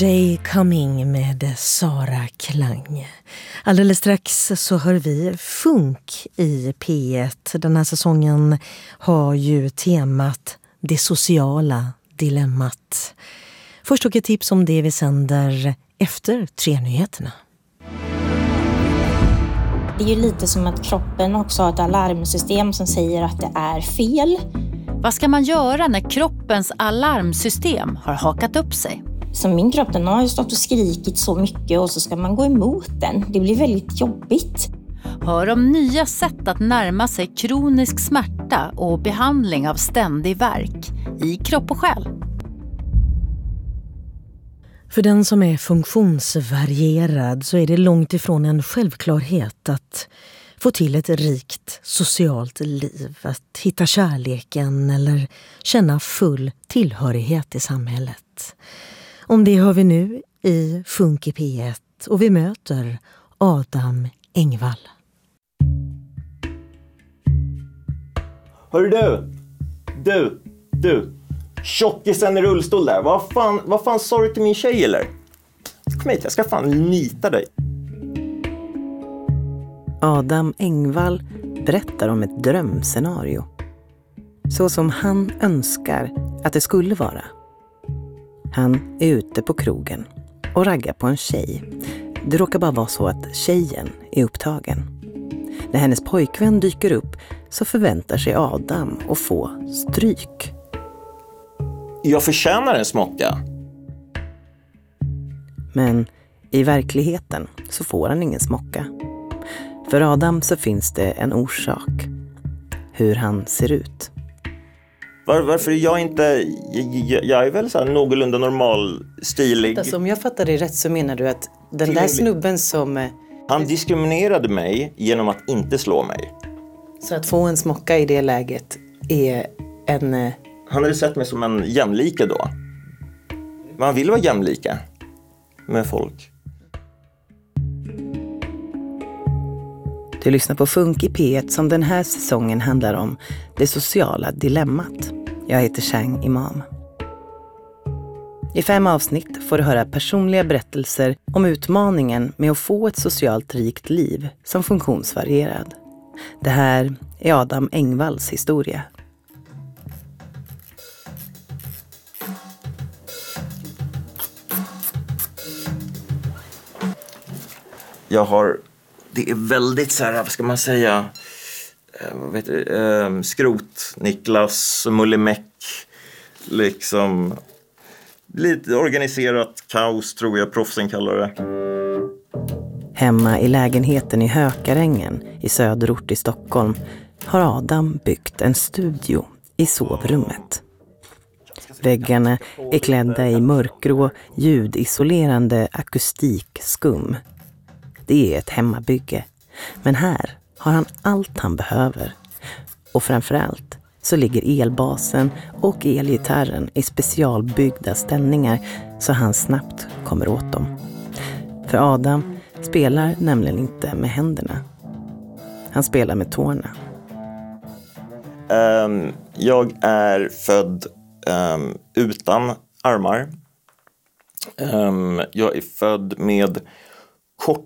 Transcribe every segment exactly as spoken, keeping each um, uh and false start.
Day Coming med Sara Klang. Alldeles strax så hör vi Funk i P ett. Den här säsongen har ju temat det sociala dilemmat. Först och ett tips om det vi sänder efter tre nyheterna. Det är ju lite som att kroppen också har ett alarmsystem som säger att det är fel. Vad ska man göra när kroppens alarmsystem har hakat upp sig? Så min kropp, den har ju stått och skrikit så mycket och så ska man gå emot den. Det blir väldigt jobbigt. Hör om nya sätt att närma sig kronisk smärta och behandling av ständig värk i kropp och själ. För den som är funktionsvarierad så är det långt ifrån en självklarhet att få till ett rikt socialt liv, att hitta kärleken eller känna full tillhörighet i samhället. Om det hör vi nu i Funk i P ett och vi möter Adam Engvall. Hör du, du, du, tjockisen i rullstol där. Vad fan, vad fan sa du till min tjej eller? Kom hit, jag ska fan nita dig. Adam Engvall berättar om ett drömscenario. Så som han önskar att det skulle vara. Han är ute på krogen och raggar på en tjej. Det råkar bara vara så att tjejen är upptagen. När hennes pojkvän dyker upp så förväntar sig Adam att få stryk. Jag förtjänar en smocka. Men i verkligheten så får han ingen smocka. För Adam så finns det en orsak. Hur han ser ut. Var, varför är jag inte... Jag, jag är väl så här någorlunda normal, stilig. Alltså, om jag fattar det rätt så menar du att den där snubben som... Han diskriminerade mig genom att inte slå mig. Så att få en smocka i det läget är en... Han hade sett mig som en jämlike då. Man vill vara jämlika med folk. Du lyssnar på Funk i P ett som den här säsongen handlar om det sociala dilemmat. Jag heter Chang Imam. I fem avsnitt får du höra personliga berättelser om utmaningen med att få ett socialt rikt liv som funktionsvarierad. Det här är Adam Engvalls historia. Jag har... Det är väldigt så här, vad ska man säga, vad vet du, eh, skrot, Niklas, Mullimäck, liksom lite organiserat kaos tror jag proffsen kallar det. Hemma i lägenheten i Hökarängen i söderort i Stockholm har Adam byggt en studio i sovrummet. Väggarna är klädda i mörkgrå, ljudisolerande akustikskum. Det är ett hemmabygge. Men här har han allt han behöver. Och framförallt så ligger elbasen och elgitarren i specialbyggda ställningar så han snabbt kommer åt dem. För Adam spelar nämligen inte med händerna. Han spelar med tårna. Um, jag är född um, utan armar. Um, jag är född med kort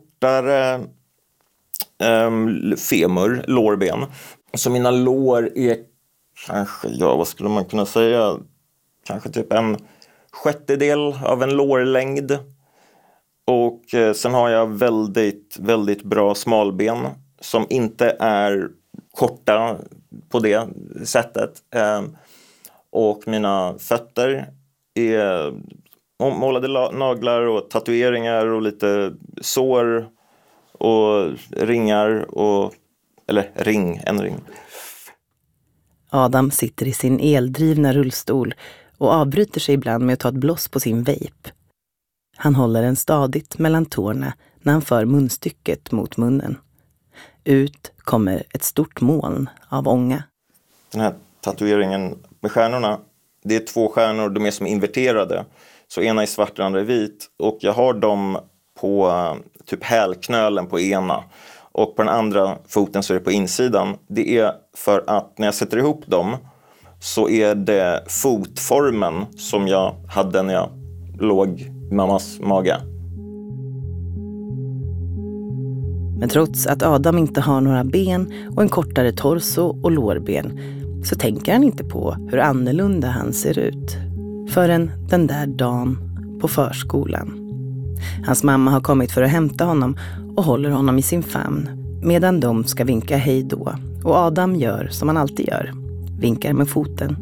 Um, femur, lårben. Så mina lår är kanske, ja vad skulle man kunna säga, kanske typ en sjättedel av en lårlängd. Och eh, sen har jag väldigt, väldigt bra smalben som inte är korta på det sättet. Um, och mina fötter är målade naglar och tatueringar och lite sår och ringar och eller ring, en ring. Adam sitter i sin eldrivna rullstol och avbryter sig ibland med att ta ett bloss på sin vape. Han håller den stadigt mellan tårna när han för munstycket mot munnen. Ut kommer ett stort moln av ånga. Den här tatueringen med stjärnorna, det är två stjärnor, de är som inverterade. Så ena är svart och andra är vit. Och jag har dem på typ hälknölen på ena. Och på den andra foten så är det på insidan. Det är för att när jag sätter ihop dem så är det fotformen som jag hade när jag låg mammas mage. Men trots att Adam inte har några ben och en kortare torso och lårben så tänker han inte på hur annorlunda han ser ut. Förrän den där dagen på förskolan. Hans mamma har kommit för att hämta honom och håller honom i sin famn medan de ska vinka hej då. Och Adam gör som han alltid gör. Vinkar med foten.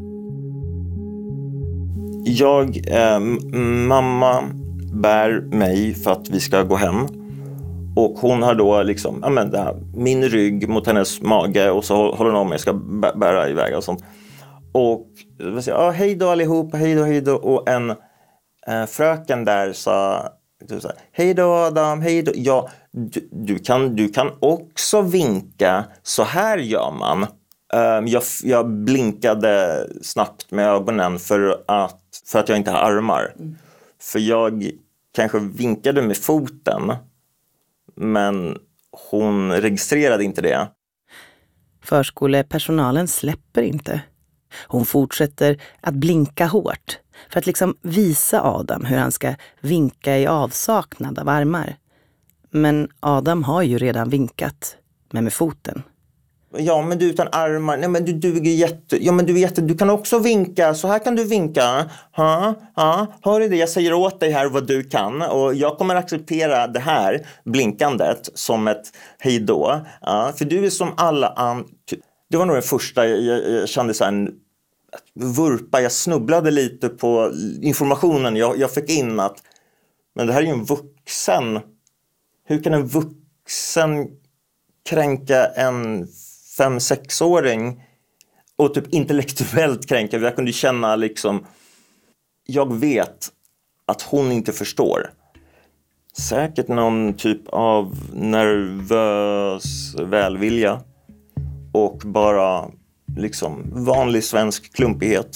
Jag, eh, mamma bär mig för att vi ska gå hem. Och hon har då liksom, ja men det här, min rygg mot hennes mage och så håller hon om mig, jag ska bära iväg och sånt. Och ja, hej då allihop, hej då, hej då. Och en eh, fröken där sa, så här, hej då Adam, hej då. Ja, du, du, kan, du kan också vinka, så här gör man. Um, jag, jag blinkade snabbt med ögonen för att, för att jag inte har armar. Mm. För jag kanske vinkade med foten, men hon registrerade inte det. Förskolepersonalen släpper inte. Hon fortsätter att blinka hårt för att liksom visa Adam hur han ska vinka i avsaknad av armar. Men Adam har ju redan vinkat, men med foten. Ja, men du utan armar. Nej, men du duger jätte... Ja, men du är jätte... Du kan också vinka. Så här kan du vinka. Ha, ha. Hör du det? Jag säger åt dig här vad du kan. Och jag kommer acceptera det här blinkandet som ett hej då. Ja, för du är som alla andra. Det var nog den första. Jag, jag, jag kände så här en vurpa. Jag snubblade lite på informationen jag, jag fick in att men det här är ju en vuxen. Hur kan en vuxen kränka en fem sexåring och typ intellektuellt kränka? Jag kunde känna liksom, jag vet att hon inte förstår. Säkert någon typ av nervös välvilja och bara liksom vanlig svensk klumpighet.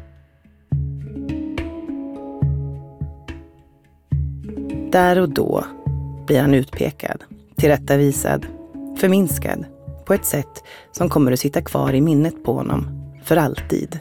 Där och då blir han utpekad, tillrättavisad, förminskad på ett sätt som kommer att sitta kvar i minnet på honom för alltid.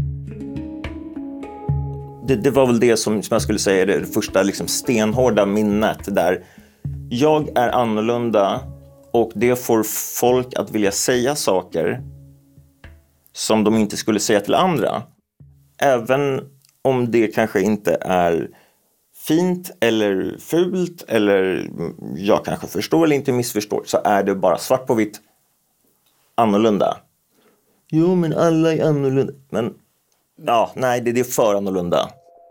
Det, det var väl det som, som jag skulle säga är det första liksom stenhårda minnet där jag är annorlunda och det får folk att vilja säga saker som de inte skulle säga till andra. Även om det kanske inte är fint eller fult eller jag kanske förstår eller inte missförstår, så är det bara svart på vitt annorlunda. Jo, men alla är annorlunda. Men ja, nej, det, det är för annorlunda.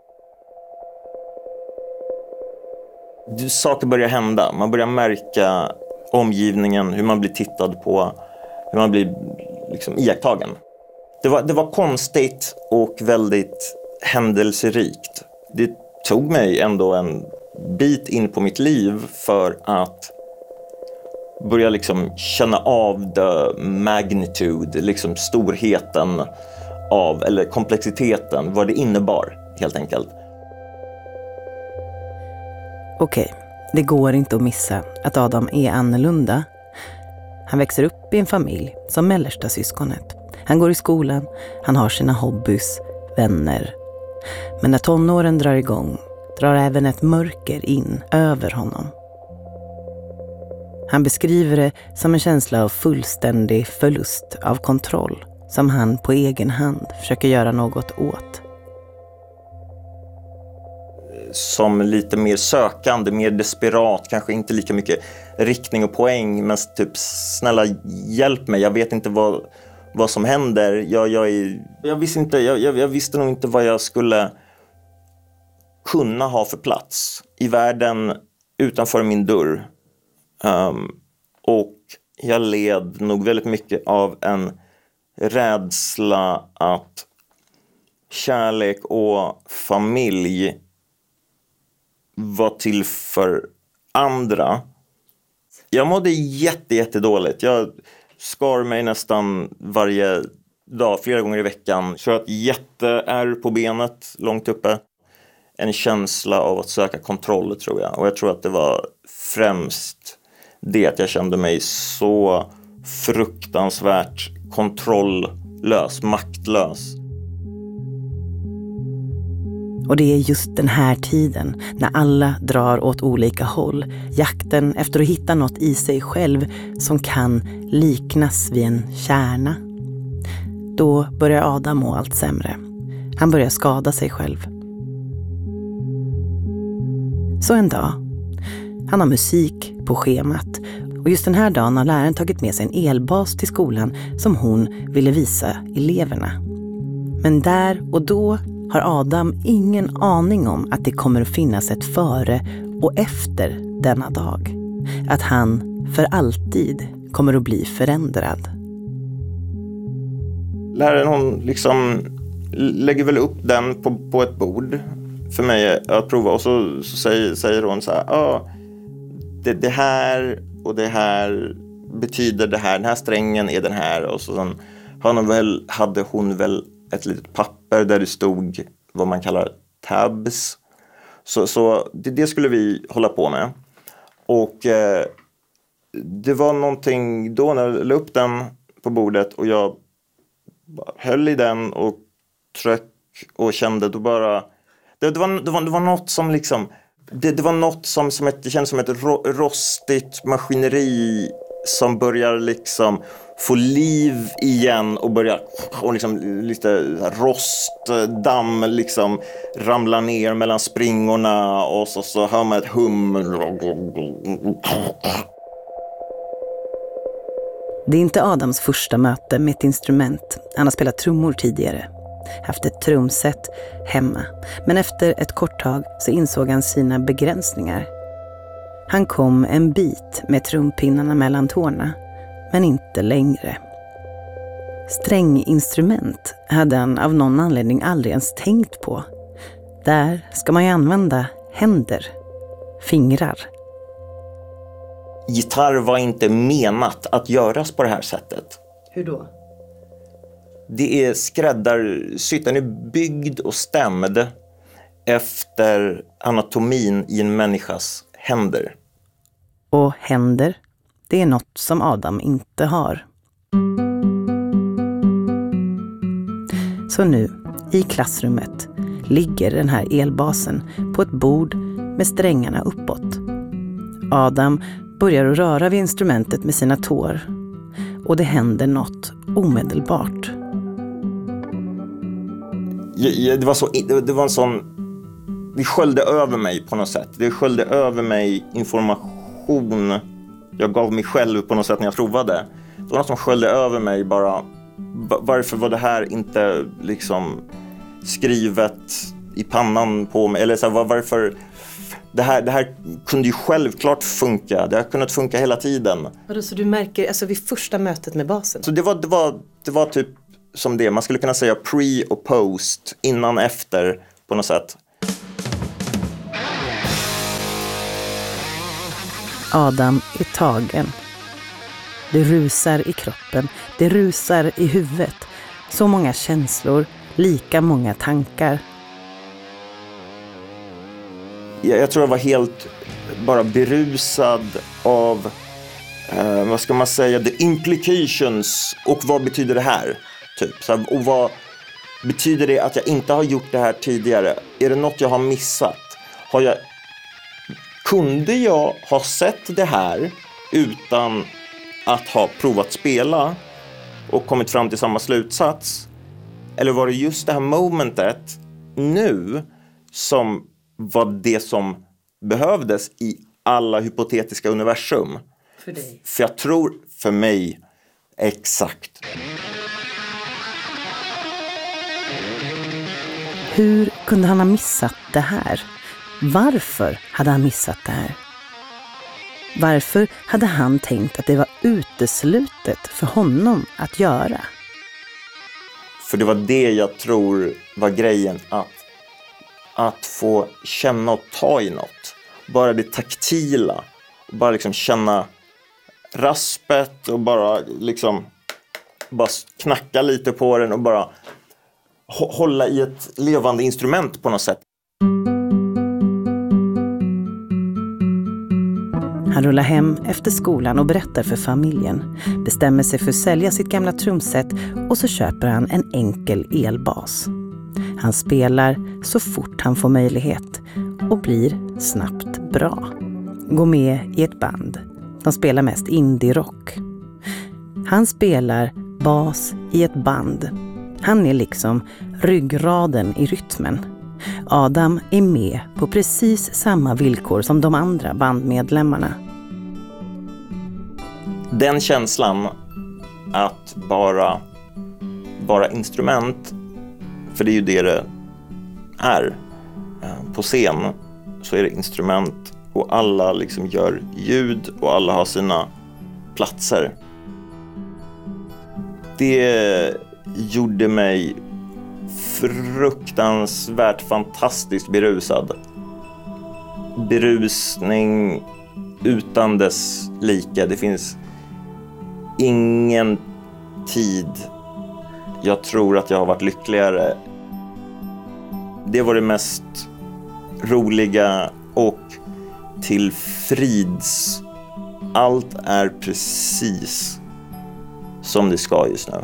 Du, saker börjar hända. Man börjar märka omgivningen, hur man blir tittad på, hur man blir liksom iakttagen. Det var, det var konstigt och väldigt händelserikt. Det tog mig ändå en bit in på mitt liv för att börja liksom känna av the magnitude, liksom storheten av, eller komplexiteten, vad det innebar helt enkelt. Okej, det går inte att missa att Adam är annorlunda. Han växer upp i en familj som mellersta syskonet. Han går i skolan, han har sina hobbys, vänner. Men när tonåren drar igång drar även ett mörker in över honom. Han beskriver det som en känsla av fullständig förlust av kontroll som han på egen hand försöker göra något åt. Som lite mer sökande, mer desperat, kanske inte lika mycket riktning och poäng, men typ snälla hjälp mig, jag vet inte vad, vad som händer. Jag, jag, är, jag, visste inte, jag, jag, jag visste nog inte vad jag skulle kunna ha för plats i världen utanför min dörr. Um, och jag led nog väldigt mycket av en rädsla att kärlek och familj var till för andra. Jag mådde jätte, jätte dåligt. Jag skar mig nästan varje dag, flera gånger i veckan. Så att jätteärr på benet långt uppe. En känsla av att söka kontroll, tror jag. Och jag tror att det var främst det att jag kände mig så fruktansvärt kontrolllös, maktlös. Och det är just den här tiden, när alla drar åt olika håll, jakten efter att hitta något i sig själv som kan liknas vid en kärna. Då börjar Adam må allt sämre. Han börjar skada sig själv. Så en dag, han har musik på schemat, och just den här dagen har läraren tagit med sig en elbas till skolan som hon ville visa eleverna. Men där och då har Adam ingen aning om att det kommer att finnas ett före och efter denna dag. Att han för alltid kommer att bli förändrad. Läraren hon liksom lägger väl upp den på, på ett bord för mig att prova, och så, så säger, säger hon så här: ah, det, det här och det här betyder det här, den här strängen är den här, och så sen hon väl, hade hon väl ett litet papper där det stod vad man kallar tabs. Så, så det, det skulle vi hålla på med. Och eh, det var någonting då när jag la upp den på bordet och jag höll i den och tryck och kände då bara det, det, var, det, var, det var något som liksom det, det var något som, som ett, det kändes som ett ro, rostigt maskineri som börjar liksom få liv igen och börjar och liksom lite rostdamm liksom ramlar ner mellan springorna, och så, så hör man ett hum. Det är inte Adams första möte med ett instrument. Han har spelat trummor tidigare. Haft ett trumset hemma. Men efter ett kort tag så insåg han sina begränsningar. Han kom en bit med trumpinnarna mellan tårna, men inte längre. Stränginstrument hade han av någon anledning aldrig ens tänkt på. Där ska man ju använda händer, fingrar. Gitarr var inte menat att göras på det här sättet. Hur då? Det är skräddarsytt. Den är byggd och stämd efter anatomin i en människas händer. Och händer, det är något som Adam inte har. Så nu, i klassrummet, ligger den här elbasen på ett bord med strängarna uppåt. Adam börjar att röra vid instrumentet med sina tår, och det händer något omedelbart. Ja, ja, det var så, det, det var en sån, det sköljde över mig på något sätt. Det sköljde över mig information jag gav mig själv på något sätt när jag provade. Det var något som sköljde över mig bara. Varför var det här inte liksom skrivet i pannan på mig? Eller så här, varför det här, det här kunde ju självklart funka. Det har kunnat funka hela tiden. Så du märker, alltså vid första mötet med basen? Så det var, det var, det var typ som det. Man skulle kunna säga pre och post, innan, efter på något sätt. Adam är tagen. Det rusar i kroppen, det rusar i huvudet. Så många känslor, lika många tankar. Jag, jag tror jag var helt bara berusad av, eh, vad ska man säga, the implications. Och vad betyder det här? Typ. Så här, och vad betyder det att jag inte har gjort det här tidigare? Är det något jag har missat? Har jag, kunde jag ha sett det här utan att ha provat spela och kommit fram till samma slutsats? Eller var det just det här momentet nu som var det som behövdes i alla hypotetiska universum? För dig? För jag tror för mig exakt. Hur kunde han ha missat det här? Varför hade han missat det här? Varför hade han tänkt att det var uteslutet för honom att göra? För det var det jag tror var grejen, att, att få känna och ta i något. Bara det taktila. Bara liksom känna raspet och bara liksom bara knacka lite på den och bara hålla i ett levande instrument på något sätt. Han rullar hem efter skolan och berättar för familjen. Bestämmer sig för att sälja sitt gamla trumset och så köper han en enkel elbas. Han spelar så fort han får möjlighet och blir snabbt bra. Går med i ett band. De spelar mest indie-rock. Han spelar bas i ett band. Han är liksom ryggraden i rytmen. Adam är med på precis samma villkor som de andra bandmedlemmarna. Den känslan att bara vara instrument, för det är ju det det är. På scen så är det instrument och alla liksom gör ljud och alla har sina platser. Det gjorde mig fruktansvärt fantastiskt berusad. Berusning utan dess like. Det finns ingen tid jag tror att jag har varit lyckligare. Det var det mest roliga och tillfrids. Allt är precis som det ska just nu.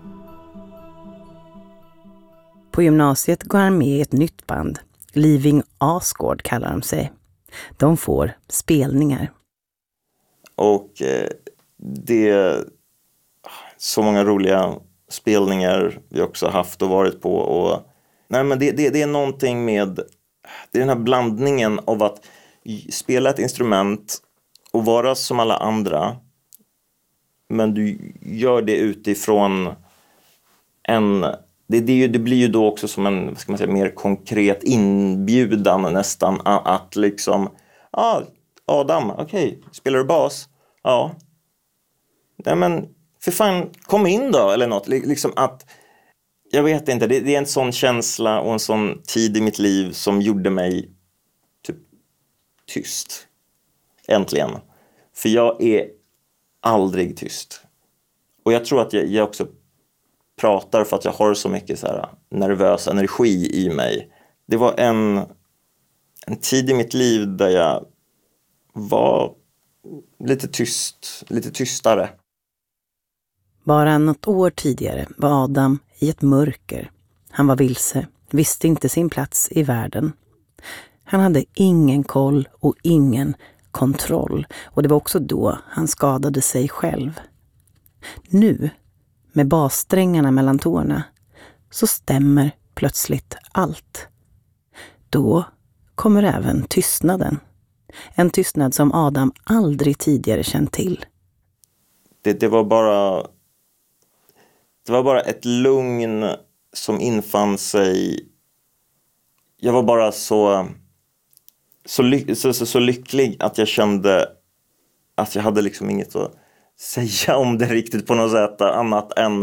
På gymnasiet går han med i ett nytt band. Living Asgård kallar de sig. De får spelningar. Och eh, det är så många roliga spelningar vi också haft och varit på. Och, nej, men det, det, det är någonting med det är den här blandningen av att spela ett instrument och vara som alla andra. Men du gör det utifrån en... Det, det, är ju, det blir ju då också som en, vad ska man säga, mer konkret inbjudan nästan. Att, att liksom, ja, ah, Adam, okej, okay, spelar du bas? Ja. Nej men, för fan, kom in då, eller något. Liksom att, jag vet inte, det, det är en sån känsla och en sån tid i mitt liv som gjorde mig typ tyst. Äntligen. För jag är aldrig tyst. Och jag tror att jag, jag också pratar för att jag har så mycket så här nervös energi i mig. Det var en, en tid i mitt liv där jag var lite tyst, lite tystare. Bara något år tidigare var Adam i ett mörker. Han var vilse, visste inte sin plats i världen. Han hade ingen koll och ingen kontroll. Och det var också då han skadade sig själv. Nu, med bassträngarna mellan tårna, så stämmer plötsligt allt. Då kommer även tystnaden. En tystnad som Adam aldrig tidigare känt till. Det, det var bara det var bara ett lugn som infann sig. Jag var bara så så, ly, så, så, så lycklig att jag kände att jag hade liksom inget att säga om det riktigt på något sätt annat än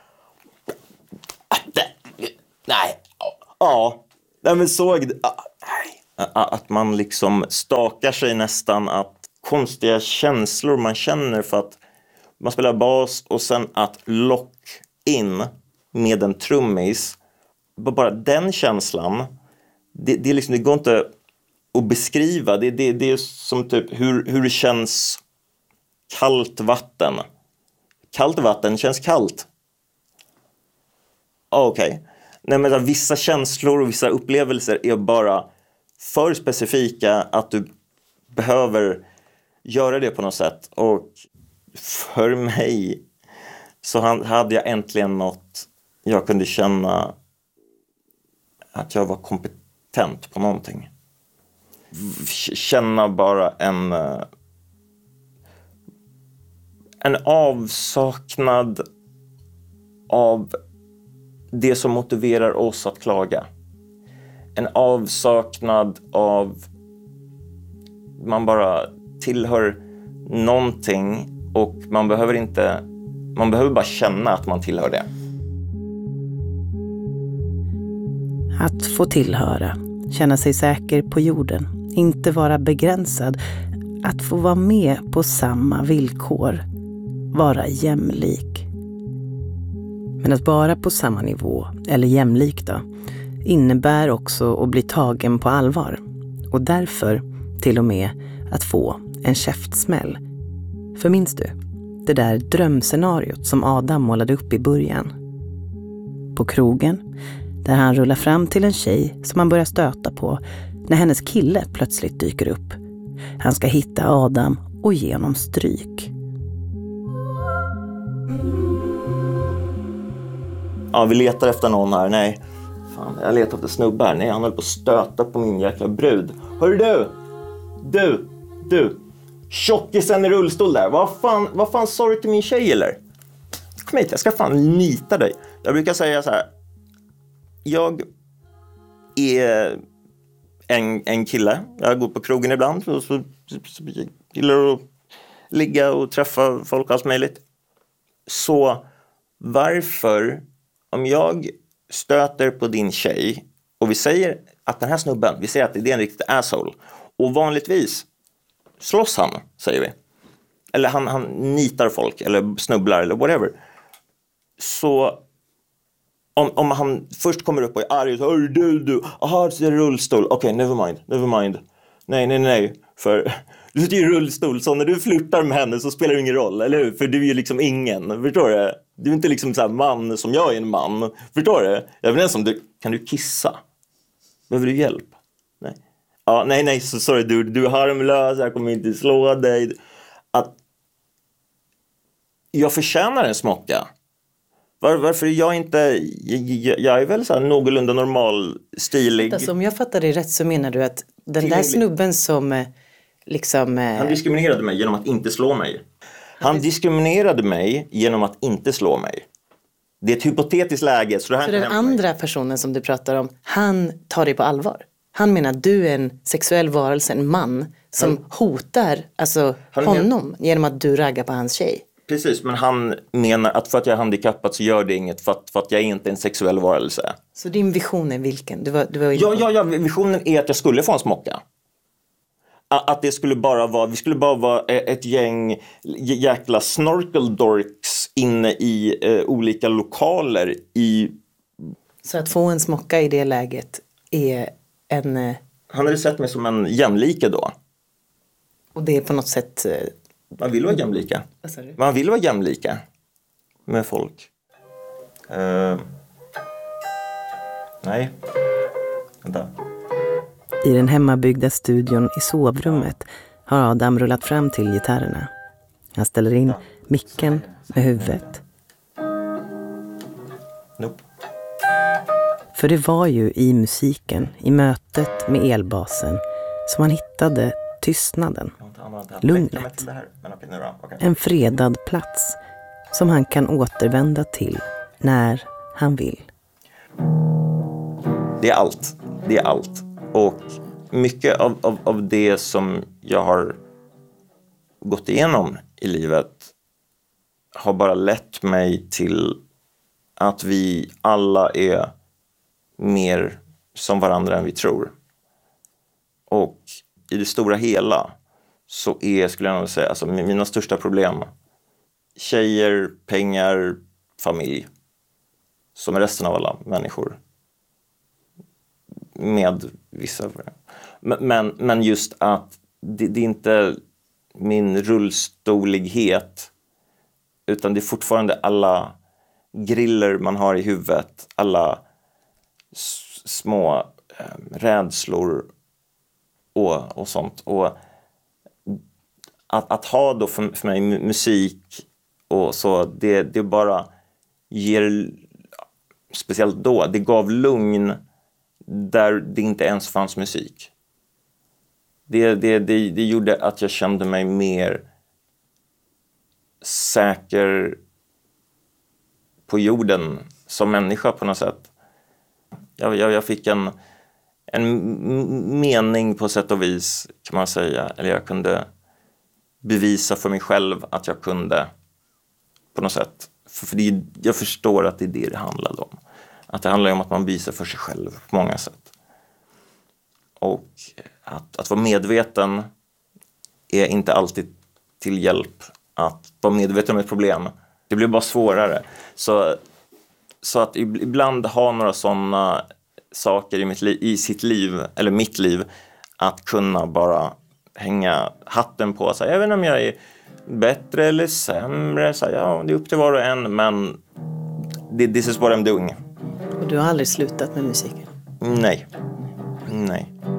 nej, ja, nej men såg nej, att man liksom stakar sig nästan, att konstiga känslor man känner för att man spelar bas och sen att lock in med en trummis, bara den känslan, det, det, är liksom, det går inte att beskriva. Det, det, det är som typ hur, hur det känns kallt vatten. Kallt vatten känns kallt. Okej. Okay. Nej, men vissa känslor och vissa upplevelser är bara för specifika att du behöver göra det på något sätt. Och för mig så hade jag äntligen något jag kunde känna att jag var kompetent på någonting. Känna bara en en avsaknad av det som motiverar oss att klaga. En avsaknad av man bara tillhör någonting och man behöver inte man behöver bara känna att man tillhör det. Att få tillhöra, känna sig säker på jorden, inte vara begränsad, att få vara med på samma villkor, vara jämlik. Men att vara på samma nivå, eller jämlik då, innebär också att bli tagen på allvar. Och därför till och med att få en käftsmäll. För minns du, det där drömscenariot som Adam målade upp i början? På krogen där han rullar fram till en tjej som han börjar stöta på när hennes kille plötsligt dyker upp. Han ska hitta Adam och ge honom stryk. Ja, vi letar efter någon här. Nej, fan, jag letar efter snubbar. Nej, han håller på att stöta på min jäkla brud. Hörru du! Du! Du! Tjockisen i rullstol där. Vad fan, vad fan sa du till min tjej eller? Kom hit, jag ska fan nita dig. Jag brukar säga så här. Jag är en, en kille. Jag går på krogen ibland. Och så, så, så gillar att ligga och träffa folk och allt möjligt. Så varför, om jag stöter på din tjej och vi säger att den här snubben, vi säger att det är en riktigt asshole. Och vanligtvis slåss han, säger vi. Eller han, han nitar folk eller snubblar eller whatever. Så om, om han först kommer upp och är arg och så, du, du, aha, det är rullstol. Okej, okay, never mind, never mind. Nej, nej, nej. För du sitter i rullstol, så när du flirtar med henne så spelar det ingen roll, eller hur? För du är ju liksom ingen, förstår du? Du är inte liksom så här man som jag är en man, förstår du? Jag vet inte om du, kan du kissa? Behöver du hjälp? Nej. Ja, nej, nej, så sorry, du, du är harmlös, jag kommer inte slå dig. Att jag förtjänar en smocka. Var, varför är jag inte, jag, jag är väl så här någorlunda normal, stilig. Alltså, om jag fattar det rätt så menar du att den där snubben som liksom... Han diskriminerade mig genom att inte slå mig. Han diskriminerade mig genom att inte slå mig. Det är ett hypotetiskt läge. Så, det här så den andra mig. personen som du pratar om, han tar dig på allvar? Han menar att du är en sexuell varelse, en man som han, hotar alltså, honom men, genom att du raggar på hans tjej? Precis, men han menar att för att jag är handikappad så gör det inget för att, för att jag är inte en sexuell varelse. Så din vision är vilken? Du var, du var ja, ja, ja, visionen är att jag skulle få en smocka. Att det skulle bara vara, vi skulle bara vara ett gäng jäkla snorkeldorks inne i eh, olika lokaler i... Så att få en smocka i det läget är en... Eh... Han hade sett mig som en jämlike då. Och det är på något sätt... Eh... Man vill vara jämlika. Man vill vara jämlika med folk. Uh... Nej. Vänta. I den hemmabyggda studion i sovrummet har Adam rullat fram till gitarrerna. Han ställer in micken med huvudet. Nope. För det var ju i musiken, i mötet med elbasen, som han hittade tystnaden, lugnet. En fredad plats som han kan återvända till när han vill. Det är allt. Det är allt. Och mycket av, av, av det som jag har gått igenom i livet har bara lett mig till att vi alla är mer som varandra än vi tror. Och i det stora hela så är, skulle jag nog säga, alltså mina största problem tjejer, pengar, familj, som är resten av alla människor. Med vissa. Men, men just att det, det är inte min rullstolighet, utan det är fortfarande alla griller man har i huvudet, alla s- små eh, rädslor och, och sånt. Och att, att ha då för, för mig musik och så, det, det bara ger, speciellt då, det gav lugn där det inte ens fanns musik. Det, det, det, det gjorde att jag kände mig mer säker på jorden som människa på något sätt. Jag, jag, jag fick en, en mening på sätt och vis, kan man säga. Eller jag kunde bevisa för mig själv att jag kunde på något sätt. För, för det, jag förstår att det är det det handlade om. Att det handlar om att man visar för sig själv på många sätt. Och att, att vara medveten är inte alltid till hjälp. Att vara medveten om ett problem, det blir bara svårare. Så, så att ibland ha några sådana saker i, mitt li- i sitt liv, eller mitt liv, att kunna bara hänga hatten på sig. Jag vet inte om jag är bättre eller sämre. Så ja, det är upp till var och en, men this is what I'm doing. Och du har aldrig slutat med musiken? Nej. Nej.